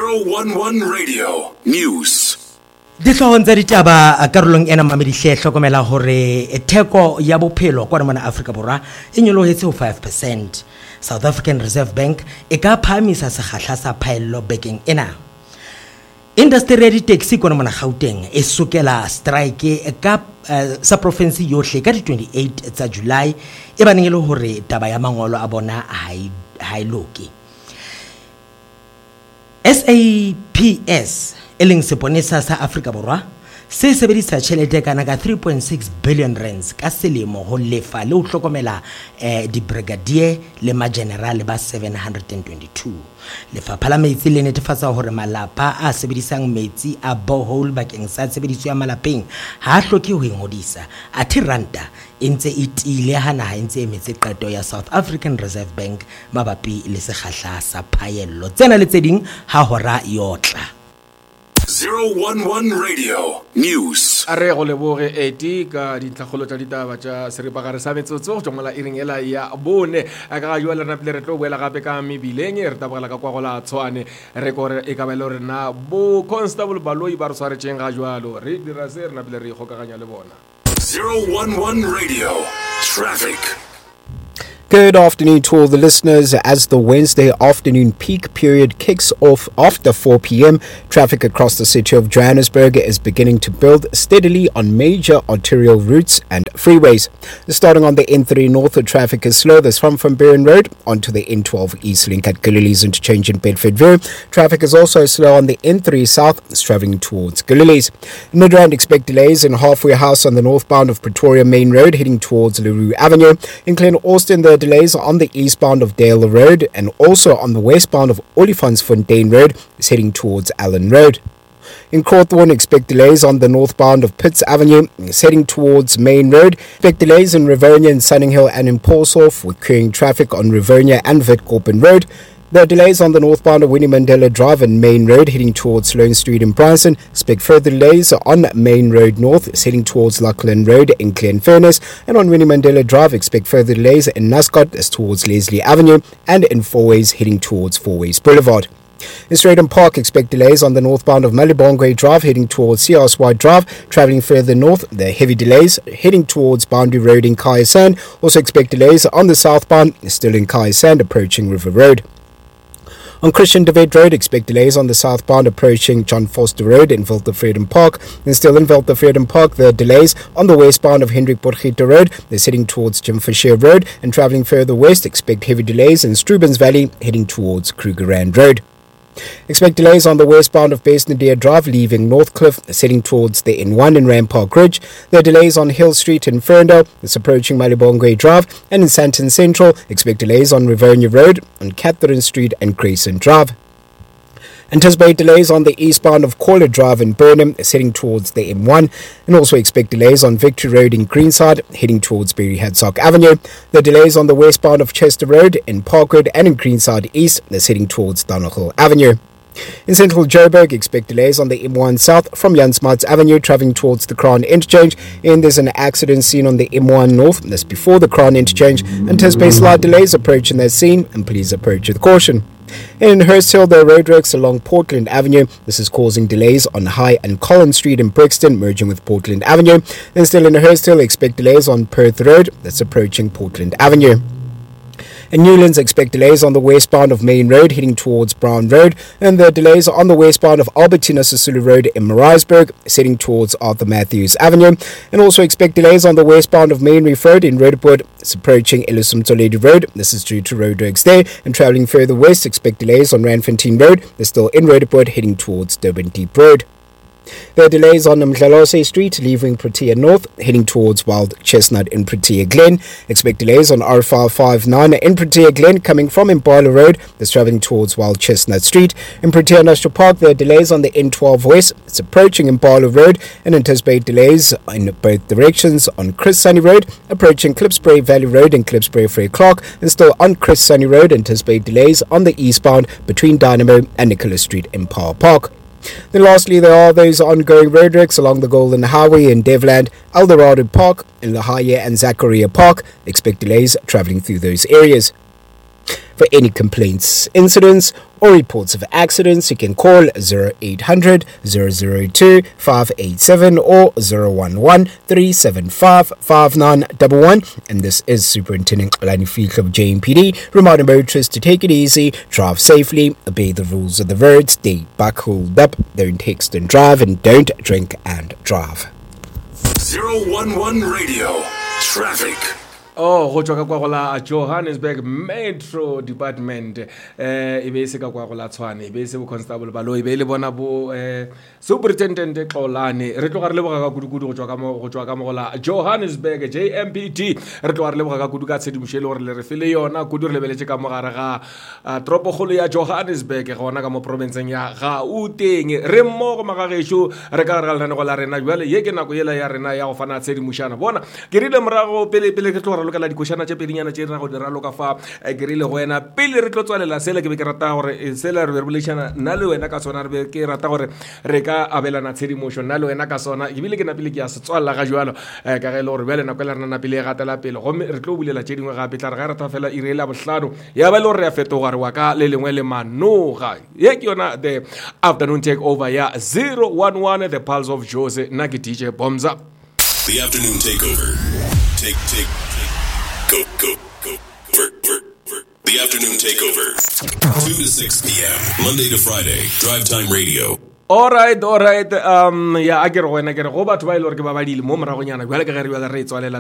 011 Radio News. Ditlhong tsa ditaba karolong ena mamedihle hlokomela hore theko ya bophelo kwa mona Afrika Borwa e nyolohetse ho 5%. South African Reserve Bank e ka phamisa sekgahla sa phaello bekeng ena. Industry ya taxi kwa mona Gauteng e sukela strike ka sa province yohle ka di 28 tsa July e baneng le hore taba ya mangolo a bona ha iloki. SAPS eleng seponesa sa Afrika Borwa se sebedisa tjhelete kana ka 3.6 billion rands ka selemo ho lefa le ho hlokomela di brigadier le ma general ba 722. Lefapha la metsi le netefatsa hore malapa a sebedisang metsi a borehole bakeng sa tshebediso ya malapeng ha hloke ho ingodisa. Athi ranta entse itile ha naha entse emetse qeto ya South African Reserve Bank mabapi le sekgahla sa phaello tsena le tse ding ha hora yotla. 011 Radio News. Are go leboge eti ka ditlhagolo tsa ditaba tsa seripagare sa metsotso go mola iring ela ya bone a ka jwa le rapile re tlo boela gape ka mebileng re tabagala ka kwa go la Tshwane re gore e ka ba le rena bo constable baloi ba re swaretseng ga jwalo re dira se re na bile re gokaganya le bona. 011 Radio Traffic. Good afternoon to all the listeners. As the Wednesday afternoon peak period kicks off after 4 p.m, traffic across the city of Johannesburg is beginning to build steadily on major arterial routes and freeways. Starting on the N3 North, the traffic is slow. This from Buren Road onto the N12 East Link at Galilee's interchange in Bedfordville. Traffic is also slow on the N3 South, traveling towards Galilee's. Midrand expect delays in Halfway House on the northbound of Pretoria Main Road heading towards Leroux Avenue. In Glen Austin, the delays on the eastbound of Dale Road and also on the westbound of Olifantsfontein Road is heading towards Allen Road. In Cawthorne, expect delays on the northbound of Pitts Avenue is heading towards Main Road. Expect delays in Rivernia and Sunninghill and in Paulshof with queuing traffic on Rivernia and Witkoppen Road. There are delays on the northbound of Winnie Mandela Drive and Main Road heading towards Sloane Street in Brighton. Expect further delays on Main Road North heading towards Lachlan Road in Glenfurniss. And on Winnie Mandela Drive, expect further delays in Nascot as towards Leslie Avenue and in Fourways heading towards Fourways Boulevard. In Stratham Park, expect delays on the northbound of Malibongwe Drive heading towards CRS Drive. Travelling further north, there are heavy delays heading towards Boundary Road in Kayasand. Also expect delays on the southbound, still in Kayasand approaching River Road. On Christian de Wet Road, expect delays on the southbound approaching John Foster Road in Veltevreden Park. And still in Veltevreden Park, there are delays on the westbound of Hendrik Potgieter Road. They're heading towards Jim Fisher Road. And travelling further west, expect heavy delays in Strubens Valley heading towards Krugerrand Road. Expect delays on the westbound of Besnadeer Drive leaving Northcliffe, heading towards the N1 in Rampart Ridge. There are delays on Hill Street in Ferndale, it's approaching Malibongwe Drive, and in Sandton Central, expect delays on Rivernia Road, on Catherine Street and Grayson Drive. Anticipate delays on the eastbound of Caller Drive in Burnham, heading towards the M1, and also expect delays on Victory Road in Greenside, heading towards Berry Hadsock Avenue. The delays on the westbound of Chester Road in Parkwood and in Greenside East, heading towards Donegal Avenue. In central Joburg, expect delays on the M1 South from Jan Smuts Avenue travelling towards the Crown Interchange. And there's an accident seen on the M1 North, that's before the Crown Interchange. Anticipate slight delays approaching that scene and please approach with caution. In Hurst Hill, there are roadworks along Portland Avenue. This is causing delays on High and Collins Street in Brixton, merging with Portland Avenue. Then still in Hurst Hill, expect delays on Perth Road, that's approaching Portland Avenue. In Newlands, expect delays on the westbound of Main Road heading towards Brown Road, and the delays on the westbound of Albertina Sisulu Road in Maritzburg heading towards Arthur Matthews Avenue, and also expect delays on the westbound of Main Reef Road in Roodepoort. It's approaching Ellisum Toledo Road. This is due to roadworks there, and travelling further west, expect delays on Randfontein Road. They're still in Roodepoort heading towards Durban Deep Road. There are delays on Mdlalose Street leaving Protea North, heading towards Wild Chestnut in Protea Glen. Expect delays on R559 in Protea Glen coming from Impala Road, that's travelling towards Wild Chestnut Street. In Protea Industrial Park, there are delays on the N12 West, it's approaching Impala Road, and anticipate delays in both directions on Chris Sunny Road, approaching Klipspruit Valley Road and Klipspruit Frey Clark, and still on Chris Sunny Road, anticipate delays on the eastbound between Dynamo and Nicholas Street in Power Park. Then lastly, there are those ongoing roadworks along the Golden Highway in Devland, Eldorado Park, in Lahaya and Zachariah Park. Expect delays travelling through those areas. For any complaints, incidents, or reports of accidents, you can call 0800 002 587 or 011 375 5911. And this is Superintendent Xolani Fihlo of JMPD, reminding motorists to take it easy, drive safely, obey the rules of the road, stay back, hold up, don't text and drive, and don't drink and drive. 011 Radio Traffic. Oh, go tswa ka kwa go la Johannesburg Metro Department e be se ka kwa go la Tshwane e be se bo constable ba lo e be le bona bo Superintendent Xolani re tloga re leboga ka kudu go tswa ka mo go la Johannesburg JMPT re tloga re leboga ka kudu ka tshedimošo le gore le re file yona kudu re lebeletse ka mo gare ga tropogolo ya Johannesburg gona ka mo provinceng ya Gauteng re mmogo magagesho re ka re ga la rena jwale ye ke nako yela ya rena ya go fana tshedimošana bona ke rile morago pele ke tloga lokela dikošana tše pedinyana tše ra go dira loka fa ke rile go wena pele re tlo tswalela sela ke be ke rata gore sela re bolešana nna le wena ka sona re be ke rata gore re ka abelana tshedimošo nna le wena ka sona ke bile ke napile ke ya se tswalela ga jwalo ka ge le gore bjale nako le rena napile e gatela pele gomme re tlo bulela tše dingwe gape tla re ga rata fela ire la bohlano ya ba le gore re a fetoga re wa ka le lengwe le manoga ye ke yona the afternoon take over ya 011 the pulse of Jose nna ke DJ Bombs Up. The afternoon takeover. Take. Go. The afternoon takeover. 2 to 6 p.m. Monday to Friday. Drive Time Radio. All right. Ya a ke re wena ke re go batho ba ile gore ke ba badile mo moragonyana jwale ka ge re tswalela